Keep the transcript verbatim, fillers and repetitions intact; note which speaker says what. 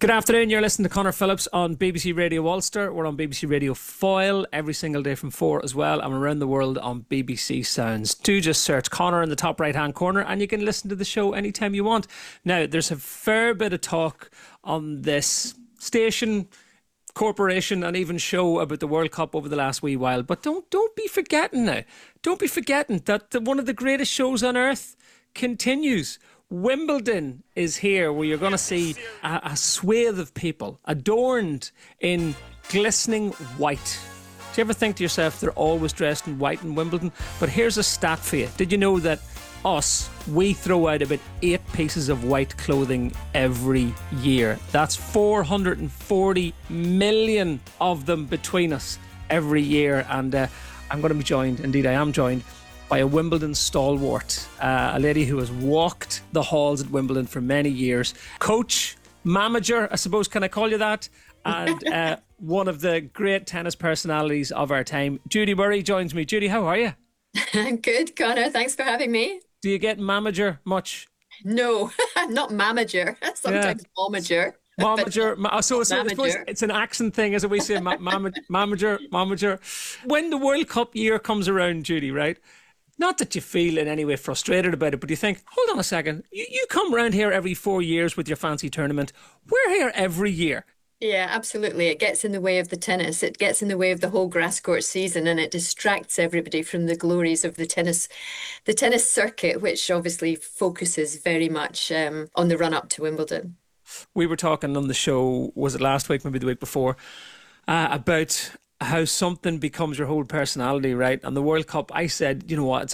Speaker 1: Good afternoon, you're listening to Conor Phillips on B B C Radio Ulster. We're on B B C Radio Foyle every single day from four as well, and around the world on B B C Sounds. Do just search Conor in the top right hand corner and you can listen to the show anytime you want. Now, there's a fair bit of talk on this station, corporation and even show about the World Cup over the last wee while, but don't don't be forgetting now, don't be forgetting that the, one of the greatest shows on earth continues. Wimbledon is here, where you're going to see a, a swathe of people adorned in glistening white. Do you ever think to yourself they're always dressed in white in Wimbledon? But here's a stat for you. Did you know that us, we throw out about eight pieces of white clothing every year? That's four hundred forty million of them between us every year. And uh, I'm going to be joined, indeed I am joined, by a Wimbledon stalwart, uh, a lady who has walked the halls at Wimbledon for many years. Coach, manager, I suppose, can I call you that? And uh, one of the great tennis personalities of our time. Judy Murray joins me. Judy, how are you?
Speaker 2: I'm good, Conor. Thanks for having me.
Speaker 1: Do you get mamager much?
Speaker 2: No, not mamager. Sometimes yeah. momager.
Speaker 1: Momager, ma- so, so I suppose it's an accent thing, as we say, ma- mama- mamager, momager. When the World Cup year comes around, Judy, right? Not that you feel in any way frustrated about it, but you think, hold on a second, you, you come around here every four years with your fancy tournament. We're here every year.
Speaker 2: Yeah, absolutely. It gets in the way of the tennis. It gets in the way of the whole grass court season, and it distracts everybody from the glories of the tennis, the tennis circuit, which obviously focuses very much um, on the run up to Wimbledon.
Speaker 1: We were talking on the show, was it last week, maybe the week before, uh, about how something becomes your whole personality, right? And the World Cup, I said, you know what, it's